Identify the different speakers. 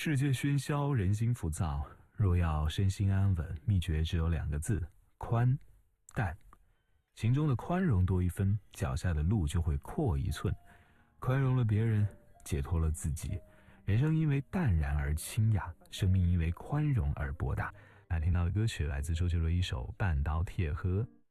Speaker 1: 世界喧嚣，人心浮躁，若要身心安稳，秘诀只有2个字：宽淡。心中的宽容多一分，脚下的路就会阔一寸。宽容了别人，解脱了自己，人生因为淡然而清雅，生命因为宽容而博大。听到的歌曲来自周杰伦一首《半岛铁盒》。